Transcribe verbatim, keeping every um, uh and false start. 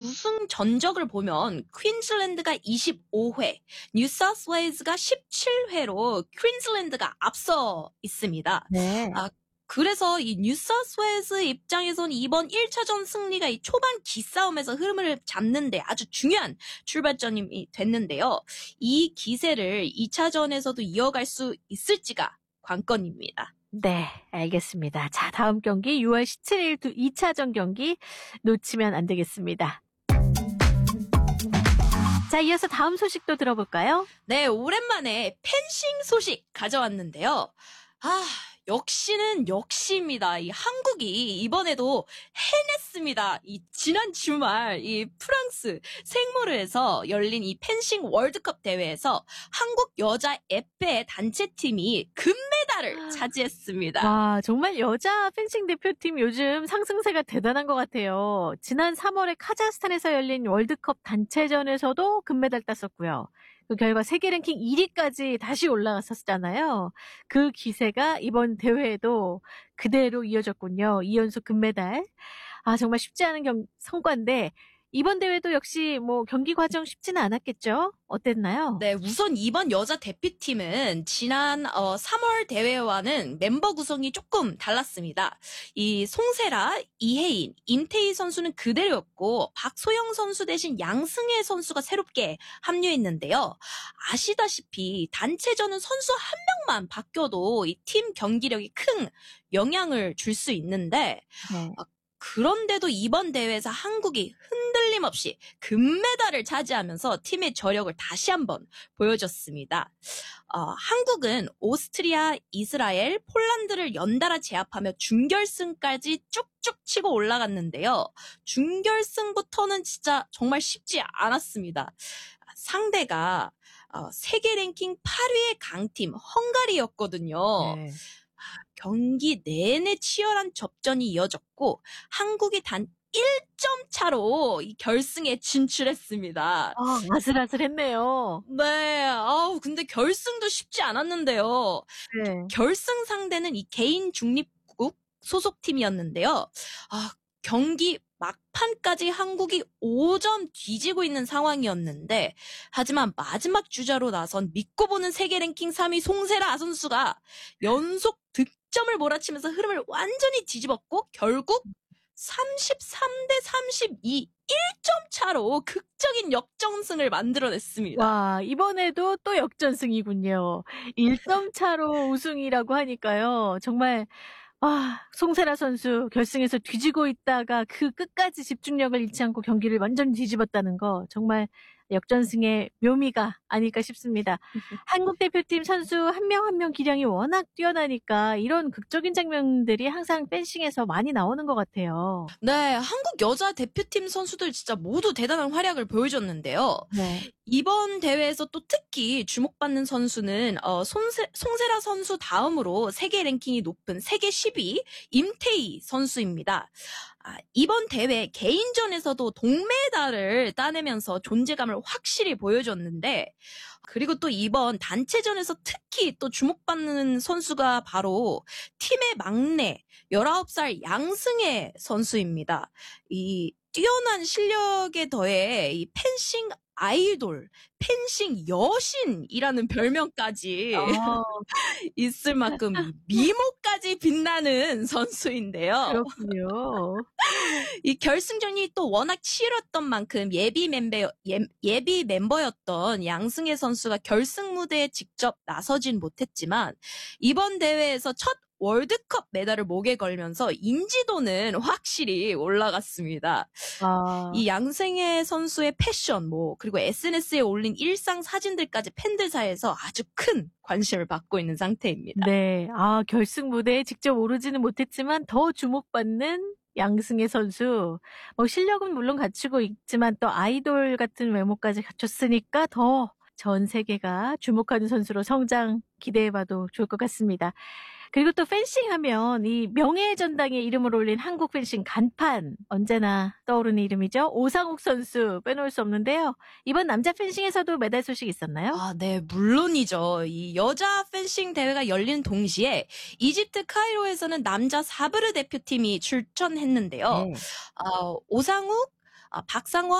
우승 전적을 보면 퀸즐랜드가 이십오 회, 뉴사우스웨일즈가 십칠 회로 퀸즐랜드가 앞서 있습니다. 네. 아, 그래서 이 뉴사우스웨일즈 입장에서는 이번 일 차전 승리가 이 초반 기싸움에서 흐름을 잡는데 아주 중요한 출발점이 됐는데요. 이 기세를 이 차전에서도 이어갈 수 있을지가 관건입니다. 네, 알겠습니다. 자, 다음 경기 유월 십칠일 이 차전 경기 놓치면 안 되겠습니다. 자, 이어서 다음 소식도 들어볼까요? 네, 오랜만에 펜싱 소식 가져왔는데요. 아, 역시는 역시입니다. 이 한국이 이번에도 해냈습니다. 이 지난 주말 이 프랑스 생모르에서 열린 이 펜싱 월드컵 대회에서 한국 여자 에페 단체팀이 금메달을 차지했습니다. 와, 정말 여자 펜싱 대표팀 요즘 상승세가 대단한 것 같아요. 지난 삼월에 카자흐스탄에서 열린 월드컵 단체전에서도 금메달 땄었고요. 그 결과 세계 랭킹 일 위까지 다시 올라갔었잖아요. 그 기세가 이번 대회에도 그대로 이어졌군요. 이 연속 금메달. 아, 정말 쉽지 않은 경, 성과인데 이번 대회도 역시 뭐 경기 과정 쉽지는 않았겠죠? 어땠나요? 네, 우선 이번 여자 대표팀은 지난 어, 삼월 대회와는 멤버 구성이 조금 달랐습니다. 이 송세라, 이혜인, 임태희 선수는 그대로였고 박소영 선수 대신 양승혜 선수가 새롭게 합류했는데요. 아시다시피 단체전은 선수 한 명만 바뀌어도 이 팀 경기력이 큰 영향을 줄 수 있는데 네. 어, 그런데도 이번 대회에서 한국이 흔들림 없이 금메달을 차지하면서 팀의 저력을 다시 한번 보여줬습니다. 어, 한국은 오스트리아, 이스라엘, 폴란드를 연달아 제압하며 준결승까지 쭉쭉 치고 올라갔는데요. 준결승부터는 진짜 정말 쉽지 않았습니다. 상대가 어, 세계 랭킹 팔 위의 강팀 헝가리였거든요. 네. 경기 내내 치열한 접전이 이어졌고 한국이 단 일 점 차로 이 결승에 진출했습니다. 아, 아슬아슬했네요. 네, 아우 근데 결승도 쉽지 않았는데요. 네. 결승 상대는 이 개인 중립국 소속팀이었는데요. 아, 경기 막판까지 한국이 오 점 뒤지고 있는 상황이었는데 하지만 마지막 주자로 나선 믿고 보는 세계 랭킹 삼 위 송세라 선수가 연속 득점을 몰아치면서 흐름을 완전히 뒤집었고 결국 삼십삼 대 삼십이 일 점 차로 극적인 역전승을 만들어냈습니다. 와, 이번에도 또 역전승이군요. 일 점 차로 우승이라고 하니까요. 정말 아, 송세라 선수 결승에서 뒤지고 있다가 그 끝까지 집중력을 잃지 않고 경기를 완전히 뒤집었다는 거 정말 역전승의 묘미가 아닐까 싶습니다. 한국 대표팀 선수 한 명 한 명 기량이 워낙 뛰어나니까 이런 극적인 장면들이 항상 펜싱에서 많이 나오는 것 같아요. 네, 한국 여자 대표팀 선수들 진짜 모두 대단한 활약을 보여줬는데요. 네. 이번 대회에서 또 특히 주목받는 선수는 어, 송세, 송세라 선수 다음으로 세계 랭킹이 높은 세계 십 위 임태희 선수입니다. 아, 이번 대회 개인전에서도 동메달을 따내면서 존재감을 확실히 보여줬는데 그리고 또 이번 단체전에서 특히 또 주목받는 선수가 바로 팀의 막내 열아홉 살 양승혜 선수입니다. 이 뛰어난 실력에 더해 이 펜싱 아이돌, 펜싱 여신이라는 별명까지 어, 있을 만큼 미모까지 빛나는 선수인데요. 그렇군요. 이 결승전이 또 워낙 치열했던 만큼 예비 멤버, 예, 예비 멤버였던 양승혜 선수가 결승 무대에 직접 나서진 못했지만 이번 대회에서 첫 월드컵 메달을 목에 걸면서 인지도는 확실히 올라갔습니다. 아. 이 양승혜 선수의 패션, 뭐 그리고 에스엔에스에 올린 일상 사진들까지 팬들 사이에서 아주 큰 관심을 받고 있는 상태입니다. 네, 아, 결승 무대에 직접 오르지는 못했지만 더 주목받는 양승혜 선수. 뭐 실력은 물론 갖추고 있지만 또 아이돌 같은 외모까지 갖췄으니까 더 전 세계가 주목하는 선수로 성장 기대해봐도 좋을 것 같습니다. 그리고 또 펜싱 하면 이 명예의 전당에 이름을 올린 한국 펜싱 간판 언제나 떠오르는 이름이죠. 오상욱 선수 빼놓을 수 없는데요. 이번 남자 펜싱에서도 메달 소식 있었나요? 아, 네, 물론이죠. 이 여자 펜싱 대회가 열리는 동시에 이집트 카이로에서는 남자 사브르 대표팀이 출전했는데요. 네. 어, 오상욱, 아, 박상원